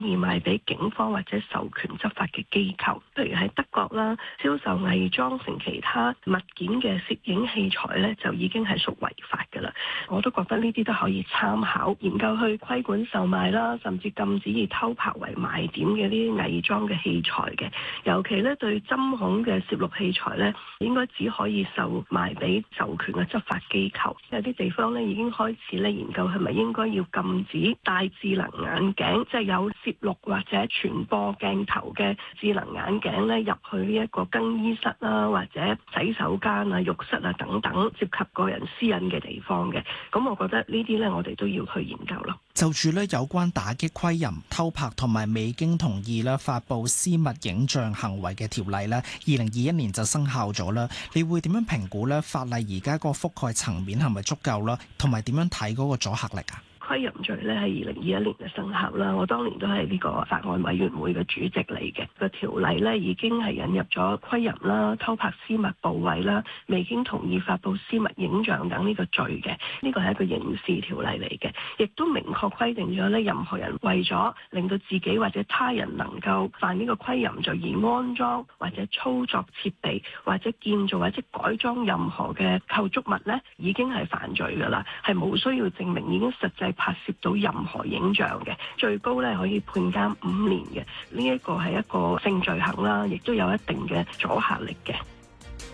而賣俾警方或者授權執法嘅機構。譬如喺德國啦，銷售偽裝成其他物件嘅攝影器材咧，就已經係屬違法㗎啦。我都覺得呢啲都可以參考研究去規管售賣啦，甚至禁止以偷拍為賣點嘅呢啲偽裝嘅器材嘅。尤其咧對針孔嘅攝錄器材咧，應該只可以售賣俾授權嘅執法機構。有啲地方咧已經開始咧研究係咪應該要禁止戴智能眼鏡，即係有攝錄或者傳播鏡頭嘅智能眼鏡咧入去呢一個更衣室啦，或者洗手間啊、浴室啊等等涉及個人私隱嘅地方嘅。咁我覺得呢啲咧我哋都要去研究咯。 就住咧有關打擊窺淫、偷拍同埋未經同意咧發布私密影像行為嘅條例咧，2021年就生效咗啦。你會點樣評估咧法例而家個覆蓋層面係咪足夠啦？同埋點樣睇嗰個阻嚇力啊？ 窺淫罪咧係2021年嘅生效啦，我當年都係呢個法案委員會嘅主席嚟嘅。個條例咧已經係引入咗窺淫啦、偷拍私密部位啦、未經同意發布私密影像等呢個罪嘅，呢個係一個刑事條例嚟嘅，亦都明確規定咗咧，任何人為咗令到自己或者他人能夠犯呢個窺淫罪而安裝或者操作設備或者建造或者改裝任何嘅構築物咧，已經係犯罪㗎啦，係冇需要證明已經實際拍攝到任何影像嘅，最高咧可以判監5年嘅。呢一個係一個性罪行啦，亦都有一定嘅阻嚇力嘅。